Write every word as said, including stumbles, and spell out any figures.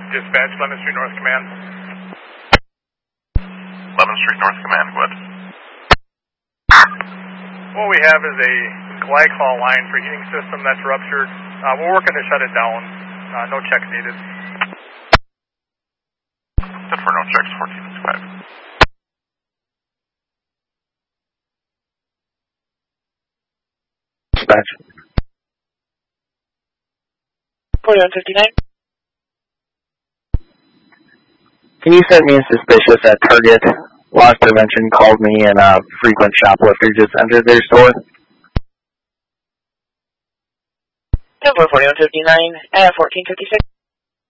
Dispatch, Lemon Street North Command. Lemon Street North Command, go ahead. What we have is a glycol line for heating system that's ruptured. Uh, we're working to shut it down. Uh, no checks needed. Good for no checks, fourteen fifty-five. Dispatch. forty-one fifty-nine. Can you send me a suspicious at Target? Loss Prevention called me and a frequent shoplifter just entered their store. ten four forty-one fifty-nine, uh, fourteen fifty-six.